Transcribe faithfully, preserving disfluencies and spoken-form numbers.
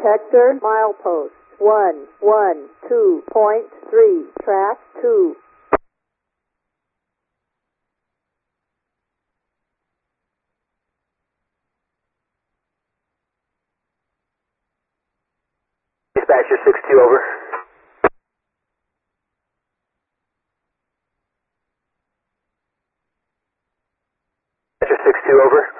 Hector, milepost one one two point three, track two. Dispatcher six two, over. Dispatcher six two, over.